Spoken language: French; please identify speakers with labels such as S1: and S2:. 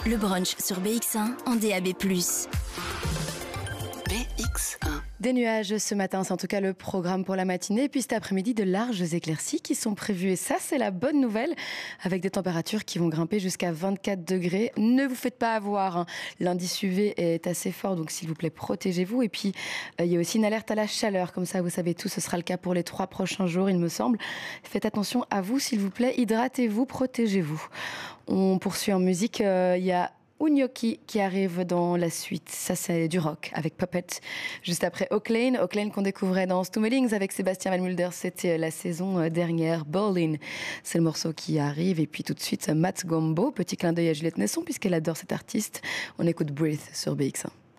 S1: Le brunch sur BX1 en DAB+.
S2: BX1.
S3: Des nuages ce matin, c'est en tout cas le programme pour la matinée. Et puis cet après-midi, de larges éclaircies qui sont prévues. Et ça, c'est la bonne nouvelle, avec des températures qui vont grimper jusqu'à 24 degrés. Ne vous faites pas avoir, hein. L'indice UV est assez fort, donc s'il vous plaît, protégez-vous. Et puis, il y a aussi une alerte à la chaleur. Comme ça, vous savez tout, ce sera le cas pour les 3 prochains jours, il me semble. Faites attention à vous, s'il vous plaît. Hydratez-vous, protégez-vous. On poursuit en musique. Il y a Unyoki qui arrive dans la suite. Ça, c'est du rock avec Puppet. Juste après Oaklane qu'on découvrait dans Stummelings avec Sébastien Van Mulder. C'était la saison dernière. Berlin, c'est le morceau qui arrive. Et puis tout de suite, Matt Gombo. Petit clin d'œil à Juliette Nesson puisqu'elle adore cet artiste. On écoute Breathe sur BX1.